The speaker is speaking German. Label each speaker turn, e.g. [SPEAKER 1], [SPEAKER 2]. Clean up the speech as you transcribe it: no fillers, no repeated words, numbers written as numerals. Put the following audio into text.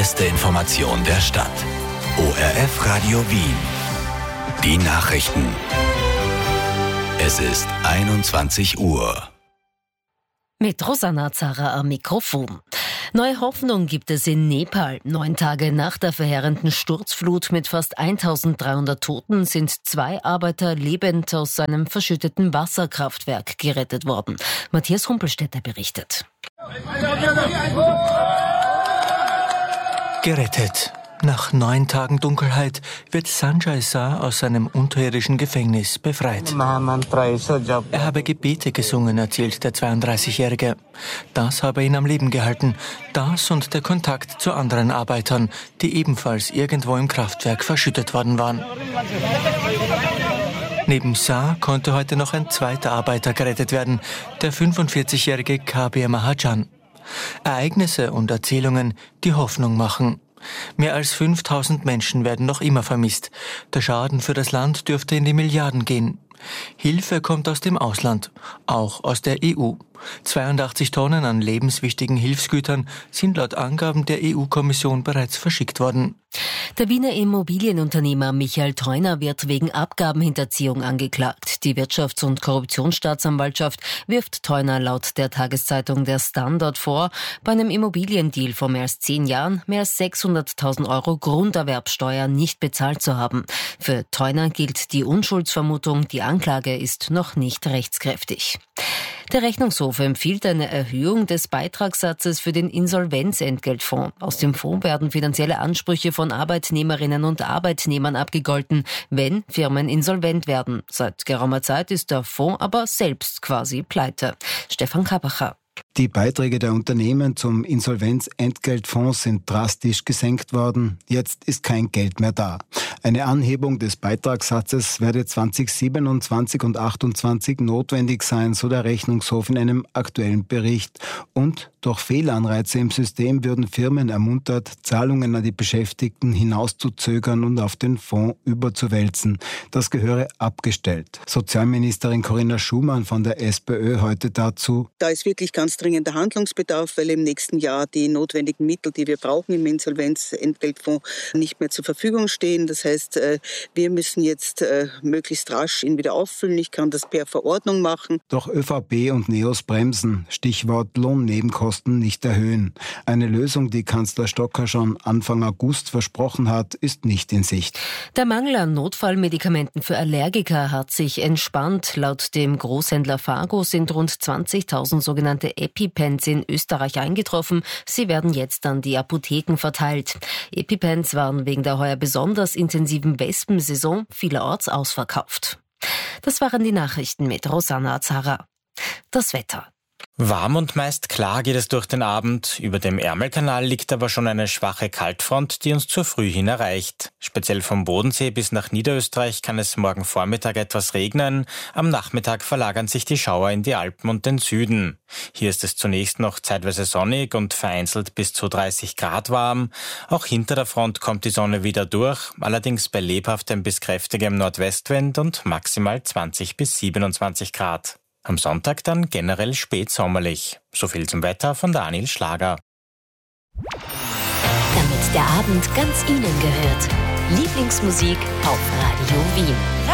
[SPEAKER 1] beste Information der Stadt. ORF Radio Wien. Die Nachrichten. Es ist 21 Uhr.
[SPEAKER 2] Mit Rosanna Zara am Mikrofon. Neue Hoffnung gibt es in Nepal. 9 Tage nach der verheerenden Sturzflut mit fast 1300 Toten sind 2 Arbeiter lebend aus einem verschütteten Wasserkraftwerk gerettet worden. Matthias Humpelstädter berichtet.
[SPEAKER 3] Gerettet. Nach 9 Tagen Dunkelheit wird Sanjay Shah aus seinem unterirdischen Gefängnis befreit. Er habe Gebete gesungen, erzählt der 32-Jährige. Das habe ihn am Leben gehalten. Das und der Kontakt zu anderen Arbeitern, die ebenfalls irgendwo im Kraftwerk verschüttet worden waren. Neben Shah konnte heute noch ein zweiter Arbeiter gerettet werden, der 45-jährige Kabir Mahajan. Ereignisse und Erzählungen, die Hoffnung machen. Mehr als 5000 Menschen werden noch immer vermisst. Der Schaden für das Land dürfte in die Milliarden gehen. Hilfe kommt aus dem Ausland, auch aus der EU. 82 Tonnen an lebenswichtigen Hilfsgütern sind laut Angaben der EU-Kommission bereits verschickt worden.
[SPEAKER 2] Der Wiener Immobilienunternehmer Michael Theuner wird wegen Abgabenhinterziehung angeklagt. Die Wirtschafts- und Korruptionsstaatsanwaltschaft wirft Theuner laut der Tageszeitung Der Standard vor, bei einem Immobiliendeal vor mehr als 10 Jahren mehr als 600.000 Euro Grunderwerbsteuer nicht bezahlt zu haben. Für Theuner gilt die Unschuldsvermutung, die Anklage ist noch nicht rechtskräftig. Der Rechnungshof empfiehlt eine Erhöhung des Beitragssatzes für den Insolvenzentgeltfonds. Aus dem Fonds werden finanzielle Ansprüche von Arbeitnehmerinnen und Arbeitnehmern abgegolten, wenn Firmen insolvent werden. Seit geraumer Zeit ist der Fonds aber selbst quasi pleite. Stefan Kabacher.
[SPEAKER 4] Die Beiträge der Unternehmen zum Insolvenzentgeltfonds sind drastisch gesenkt worden. Jetzt ist kein Geld mehr da. Eine Anhebung des Beitragssatzes werde 2027 und 2028 notwendig sein, so der Rechnungshof in einem aktuellen Bericht. Und durch Fehlanreize im System würden Firmen ermuntert, Zahlungen an die Beschäftigten hinauszuzögern und auf den Fonds überzuwälzen. Das gehöre abgestellt. Sozialministerin Corinna Schumann von der SPÖ heute dazu:
[SPEAKER 5] Da ist wirklich ganz dringender Handlungsbedarf, weil im nächsten Jahr die notwendigen Mittel, die wir brauchen im Insolvenzentgeltfonds, nicht mehr zur Verfügung stehen. Das heißt, wir müssen jetzt möglichst rasch ihn wieder auffüllen. Ich kann das per Verordnung machen.
[SPEAKER 4] Doch ÖVP und NEOS bremsen. Stichwort Lohnnebenkosten nicht erhöhen. Eine Lösung, die Kanzler Stocker schon Anfang August versprochen hat, ist nicht in Sicht.
[SPEAKER 2] Der Mangel an Notfallmedikamenten für Allergiker hat sich entspannt. Laut dem Großhändler Fargo sind rund 20.000 sogenannte EpiPens in Österreich eingetroffen. Sie werden jetzt an die Apotheken verteilt. EpiPens waren wegen der heuer besonders intensiven Wespensaison vielerorts ausverkauft. Das waren die Nachrichten mit Rosanna Zara. Das Wetter.
[SPEAKER 6] Warm und meist klar geht es durch den Abend. Über dem Ärmelkanal liegt aber schon eine schwache Kaltfront, die uns zur Früh hin erreicht. Speziell vom Bodensee bis nach Niederösterreich kann es morgen Vormittag etwas regnen. Am Nachmittag verlagern sich die Schauer in die Alpen und den Süden. Hier ist es zunächst noch zeitweise sonnig und vereinzelt bis zu 30 Grad warm. Auch hinter der Front kommt die Sonne wieder durch, allerdings bei lebhaftem bis kräftigem Nordwestwind und maximal 20 bis 27 Grad. Am Sonntag dann generell spätsommerlich. So viel zum Wetter von Daniel Schlager.
[SPEAKER 7] Damit der Abend ganz Ihnen gehört. Lieblingsmusik auf Radio Wien.